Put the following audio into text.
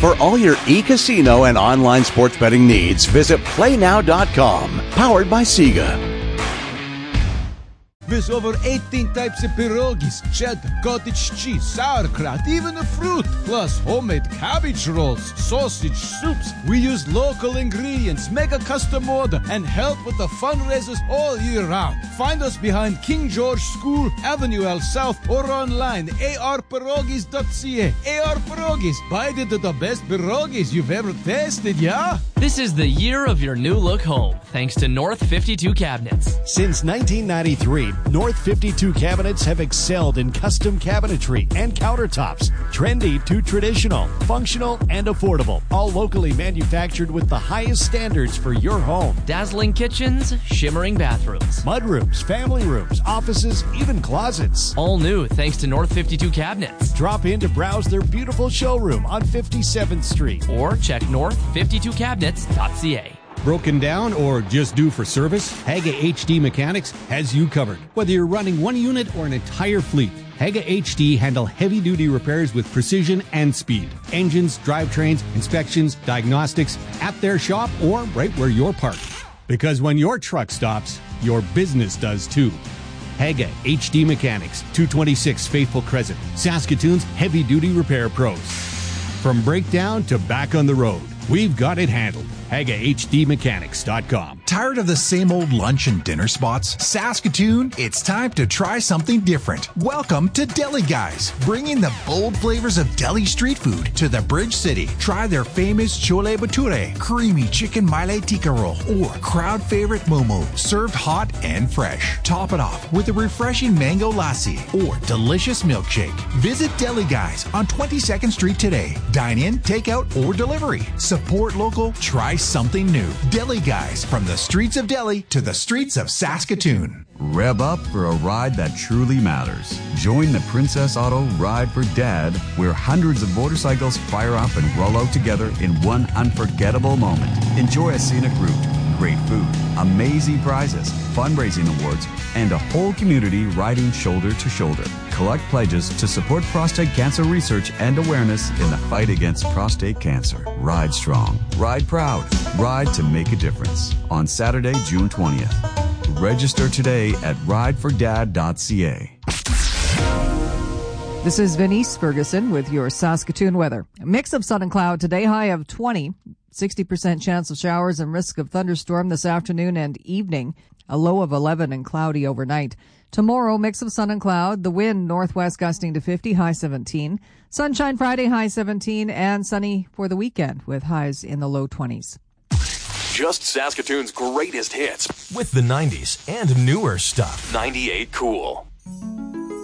For all your e-casino and online sports betting needs, visit playnow.com. Powered by Sega. There's over 18 types of pierogies, cheddar, cottage cheese, sauerkraut, even a fruit, plus homemade cabbage rolls, sausage soups. We use local ingredients, make a custom order, and help with the fundraisers all year round. Find us behind King George School, Avenue L South, or online, arpierogis.ca. AR Pierogies, buy the best pierogies you've ever tasted, yeah? This is the year of your new look home, thanks to North 52 Cabinets. Since 1993, North 52 Cabinets have excelled in custom cabinetry and countertops. Trendy to traditional, functional and affordable. All locally manufactured with the highest standards for your home. Dazzling kitchens, shimmering bathrooms. Mudrooms, family rooms, offices, even closets. All new thanks to North 52 Cabinets. Drop in to browse their beautiful showroom on 57th Street. Or check north52cabinets.ca. Broken down or just due for service? Haga HD Mechanics has you covered. Whether you're running one unit or an entire fleet, Haga HD handle heavy-duty repairs with precision and speed. Engines, drivetrains, inspections, diagnostics, at their shop or right where you're parked. Because when your truck stops, your business does too. Haga HD Mechanics, 226 Faithful Crescent, Saskatoon's heavy-duty repair pros. From breakdown to back on the road, we've got it handled. HagaHDMechanics.com. Tired of the same old lunch and dinner spots? Saskatoon, it's time to try something different. Welcome to Deli Guys, bringing the bold flavors of deli street food to the Bridge City. Try their famous chole bhature, creamy chicken maile tikka roll, or crowd favorite momo, served hot and fresh. Top it off with a refreshing mango lassi or delicious milkshake. Visit Deli Guys on 22nd Street today. Dine in, take out, or delivery. Support local, try something new. Deli Guys, from the streets of Delhi to the streets of Saskatoon. Rev up for a ride that truly matters. Join the Princess Auto Ride for Dad, where hundreds of motorcycles fire up and roll out together in one unforgettable moment. Enjoy a scenic route, great food, amazing prizes, fundraising awards, and a whole community riding shoulder to shoulder. Collect pledges to support prostate cancer research and awareness in the fight against prostate cancer. Ride strong, ride proud, ride to make a difference. On Saturday, June 20th. Register today at ridefordad.ca. This is Venice Ferguson with your Saskatoon weather. A mix of sun and cloud today, high of 20, 60% chance of showers and risk of thunderstorm this afternoon and evening, a low of 11 and cloudy overnight. Tomorrow, mix of sun and cloud, the wind northwest gusting to 50, high 17. Sunshine Friday, high 17, and sunny for the weekend with highs in the low 20s. Just Saskatoon's greatest hits with the 90s and newer stuff. 98 Cool.